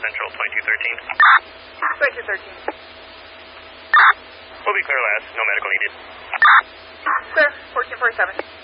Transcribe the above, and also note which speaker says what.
Speaker 1: Central 2213.
Speaker 2: 2213.
Speaker 1: We'll be clear last. No medical needed.
Speaker 2: Clear. 1447.